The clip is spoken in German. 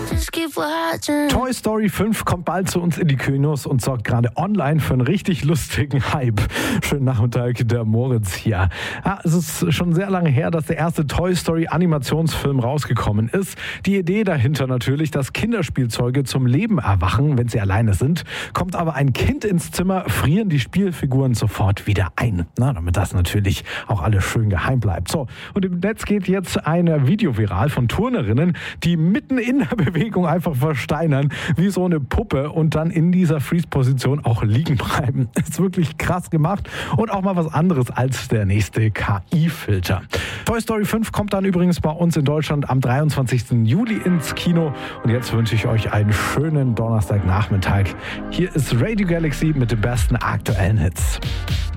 Toy Story 5 kommt bald zu uns in die Kinos und sorgt gerade online für einen richtig lustigen Hype. Schönen Nachmittag, der Moritz hier. Ja, es ist schon sehr lange her, dass der erste Toy Story Animationsfilm rausgekommen ist. Die Idee dahinter natürlich, dass Kinderspielzeuge zum Leben erwachen, wenn sie alleine sind. Kommt aber ein Kind ins Zimmer, frieren die Spielfiguren sofort wieder ein. Na, damit das natürlich auch alles schön geheim bleibt. So, und im Netz geht jetzt ein Video viral von Turnerinnen, die mitten in der Bewegung einfach versteinern, wie so eine Puppe und dann in dieser Freeze-Position auch liegen bleiben. Ist wirklich krass gemacht und auch mal was anderes als der nächste KI-Filter. Toy Story 5 kommt dann übrigens bei uns in Deutschland am 23. Juli ins Kino und jetzt wünsche ich euch einen schönen Donnerstagnachmittag. Hier ist Radio Galaxy mit den besten aktuellen Hits.